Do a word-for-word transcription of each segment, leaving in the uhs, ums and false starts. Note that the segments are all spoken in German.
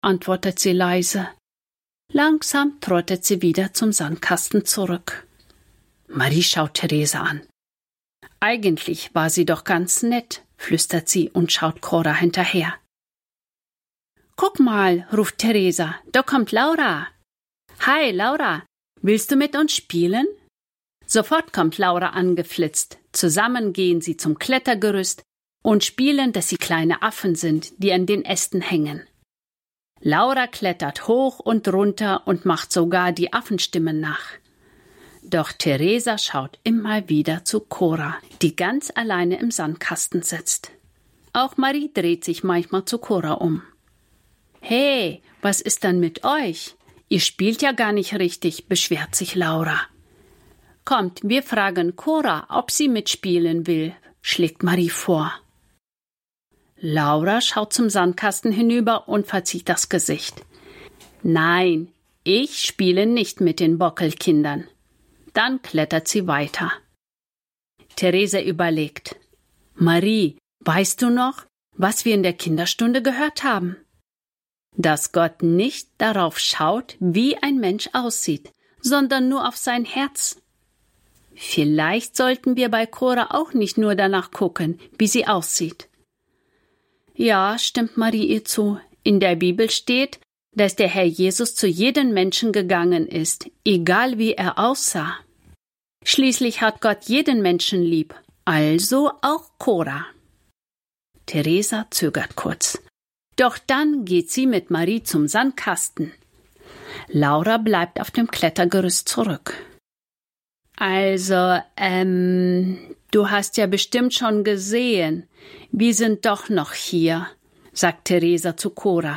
antwortet sie leise. Langsam trottet sie wieder zum Sandkasten zurück. Marie schaut Theresa an. Eigentlich war sie doch ganz nett, flüstert sie und schaut Cora hinterher. Guck mal, ruft Theresa, da kommt Laura. Hi, Laura, willst du mit uns spielen? Sofort kommt Laura angeflitzt. Zusammen gehen sie zum Klettergerüst und spielen, dass sie kleine Affen sind, die an den Ästen hängen. Laura klettert hoch und runter und macht sogar die Affenstimmen nach. Doch Theresa schaut immer wieder zu Cora, die ganz alleine im Sandkasten sitzt. Auch Marie dreht sich manchmal zu Cora um. Hey, was ist denn mit euch? Ihr spielt ja gar nicht richtig, beschwert sich Laura. Kommt, wir fragen Cora, ob sie mitspielen will, schlägt Marie vor. Laura schaut zum Sandkasten hinüber und verzieht das Gesicht. Nein, ich spiele nicht mit den Bockelkindern. Dann klettert sie weiter. Theresa überlegt. Marie, weißt du noch, was wir in der Kinderstunde gehört haben? Dass Gott nicht darauf schaut, wie ein Mensch aussieht, sondern nur auf sein Herz. Vielleicht sollten wir bei Cora auch nicht nur danach gucken, wie sie aussieht. Ja, stimmt Marie ihr zu. In der Bibel steht, dass der Herr Jesus zu jedem Menschen gegangen ist, egal wie er aussah. Schließlich hat Gott jeden Menschen lieb, also auch Cora. Theresa zögert kurz. Doch dann geht sie mit Marie zum Sandkasten. Laura bleibt auf dem Klettergerüst zurück. Also, ähm, du hast ja bestimmt schon gesehen, wir sind doch noch hier, sagt Theresa zu Cora.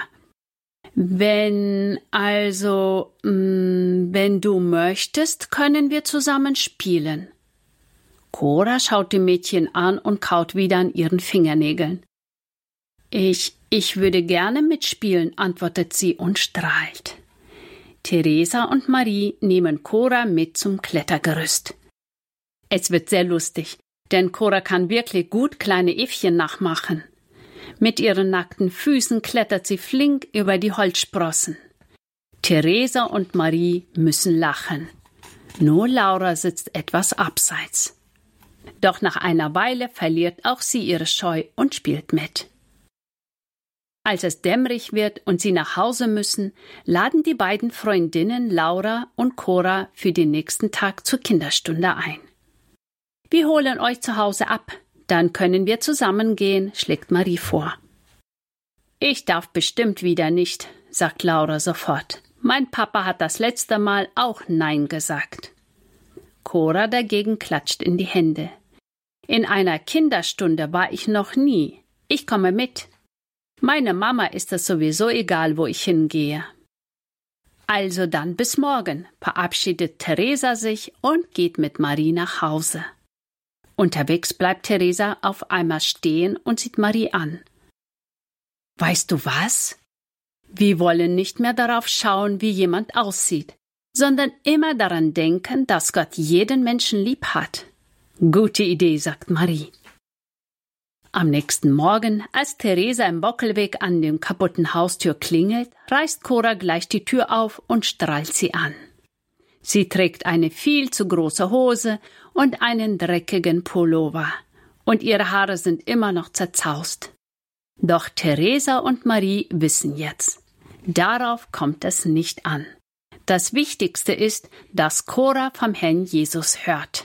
Wenn, also, mh, wenn du möchtest, können wir zusammen spielen. Cora schaut die Mädchen an und kaut wieder an ihren Fingernägeln. Ich, ich würde gerne mitspielen, antwortet sie und strahlt. Theresa und Marie nehmen Cora mit zum Klettergerüst. Es wird sehr lustig, denn Cora kann wirklich gut kleine Äffchen nachmachen. Mit ihren nackten Füßen klettert sie flink über die Holzsprossen. Theresa und Marie müssen lachen. Nur Laura sitzt etwas abseits. Doch nach einer Weile verliert auch sie ihre Scheu und spielt mit. Als es dämmerig wird und sie nach Hause müssen, laden die beiden Freundinnen Laura und Cora für den nächsten Tag zur Kinderstunde ein. Wir holen euch zu Hause ab, dann können wir zusammen gehen, schlägt Marie vor. Ich darf bestimmt wieder nicht, sagt Laura sofort. Mein Papa hat das letzte Mal auch Nein gesagt. Cora dagegen klatscht in die Hände. In einer Kinderstunde war ich noch nie. Ich komme mit. Meine Mama ist es sowieso egal, wo ich hingehe. Also dann bis morgen, verabschiedet Theresa sich und geht mit Marie nach Hause. Unterwegs bleibt Theresa auf einmal stehen und sieht Marie an. Weißt du was? Wir wollen nicht mehr darauf schauen, wie jemand aussieht, sondern immer daran denken, dass Gott jeden Menschen lieb hat. Gute Idee, sagt Marie. Am nächsten Morgen, als Theresa im Bockelweg an dem kaputten Haustür klingelt, reißt Cora gleich die Tür auf und strahlt sie an. Sie trägt eine viel zu große Hose und einen dreckigen Pullover, und ihre Haare sind immer noch zerzaust. Doch Theresa und Marie wissen jetzt, darauf kommt es nicht an. Das Wichtigste ist, dass Cora vom Herrn Jesus hört.